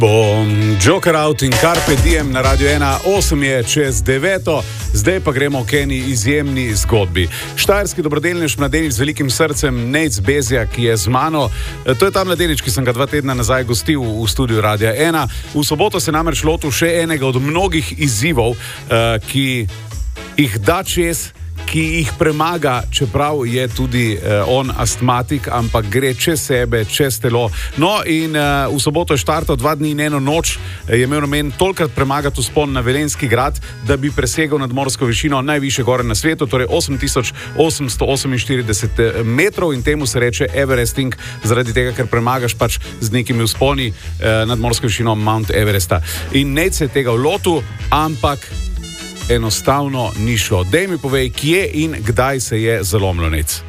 Bom Joker Out in Carpe Diem na Radio 1, 8 je čez 9. Zdaj pa gremo k eni izjemni zgodbi. Štajerski dobrodelnež, mladenič z velikim srcem, Nejc Bezjak, ki je z mano. To je ta mladenič, ki sem ga 2 tedna nazaj gostil v studiu Radio 1. V soboto se namreč lotil še enega od mnogih izzivov, ki jih da čez, ki jih premaga, čeprav je tudi on astmatik, ampak gre čez sebe, čez telo. No in v soboto je štartal 2 dni in 1 noč, je imel namen tolikrat premagati vzpon na Velenjski grad, da bi presegel nadmorsko višino najvišje gore na svetu, torej 8848 metrov, in temu se reče Everesting, zaradi tega, ker premagaš pač z nekimi vzponi nadmorsko višino Mount Everesta. In Nejc se je tega lotil, ampak enostavno ni šlo. Dej mi povej, kje in kdaj se je zalomilo, Nejc?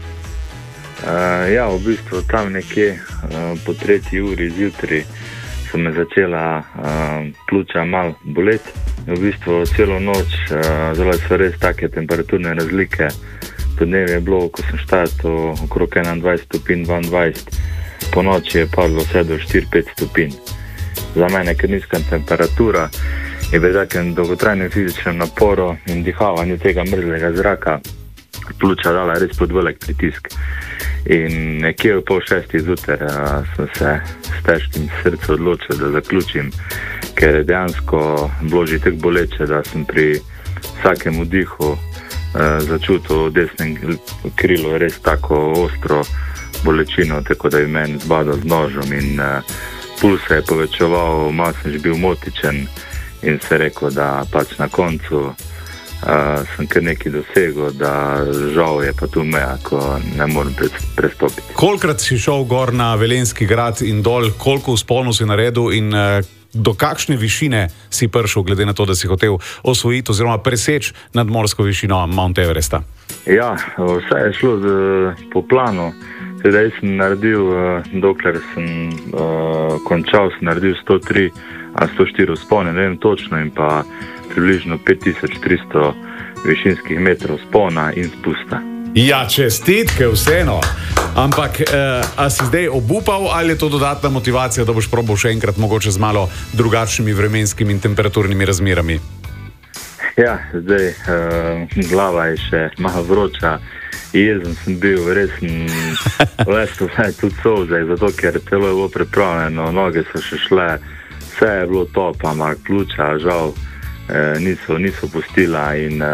V bistvu tam nekje po 3. uri zjutraj so me začela pljuča malo boleti. V bistvu celo noč, zelo so res take temperaturne razlike. Podnevi je bilo, ko sem štartal, okrog 21 stopinj, 22. Po noči je padlo vse do 4-5 stopinj. Za mene, ker nizka temperatura, je pri takem dolgotrajnem fizičnem naporu in dihavanju tega mrzlega zraka pljuča dala res pod velik pritisk. In nekje v 5:30 zjutraj sem se s težkim srcem odločil, da zaključim, ker je dejansko bilo že tako boleče, da sem pri vsakem vdihu začutil v desnem krilu res tako ostro bolečino, tako da je meni zbadal z nožem in puls se je povečeval, malo sem že bil motičen. In se rekel, da pač na koncu sem kar nekaj dosegel, da žal je pa tu meja, ko ne morem prestopiti. Kolikrat si šel gor na Velenjski grad in dol, koliko vzponov si naredil in do kakšne višine si prišel, glede na to, da si hotel osvojiti oziroma preseči nadmorsko višino Mount Everesta? Ja, vse je šlo po planu. Sedaj sem naredil, dokler sem končal, sem naredil 103 a 104 vzpone, ne vem točno, in pa približno 5300 višinskih metrov vzpona in spusta. Ja, čestitke vseeno. Ampak, a si zdaj obupal ali je to dodatna motivacija, da boš probal še enkrat mogoče z malo drugačnimi vremenskimi in temperaturnimi razmerami? Ja, zdaj glava je še malo vroča. Jezen sem bil, res lesto vsaj tudi solze, zato ker telo je bilo pripravljeno, noge so še šle, vse je bilo top, ampak pljuča žal niso pustila in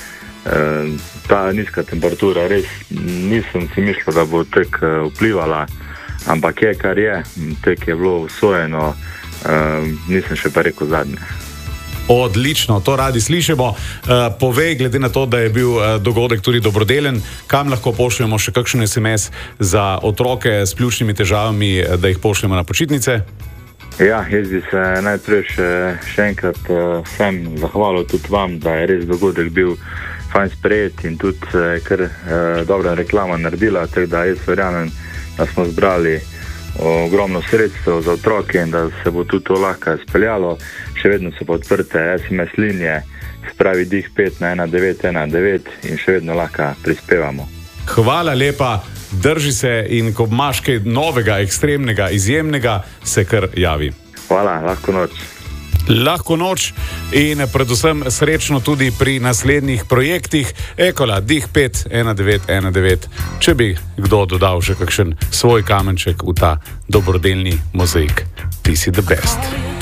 ta nizka temperatura res nisem si mislil, da bo tek vplivala, ampak je kar je, tek je bilo usvojeno, nisem še pa rekel zadnje. Odlično, to radi slišimo. Povej, glede na to, da je bil dogodek tudi dobrodelen, kam lahko pošljemo še kakšen SMS za otroke s pljučnimi težavami, da jih pošljemo na počitnice? Ja, jaz bi se najprej še enkrat vsem zahvalil tudi vam, da je res dogodek bil fajn sprejet in tudi kar dobra reklama naredila, tako da jaz verjamem, da smo zbrali ogromno sredstev za otroke in da se bo tudi to lahko speljalo. Še vedno so pa odprte SMS linije, spravi Dih 5 na 1919 in še vedno lahko prispevamo. Hvala lepa, drži se in ko imaš kaj novega, ekstremnega, izjemnega, se kar javi. Hvala, lahko noč. Lahko noč in predvsem srečno tudi pri naslednjih projektih. Ekola, Dih 5, 1919. Če bi kdo dodal še kakšen svoj kamenček v ta dobrodelni mozaik. Ti si the best.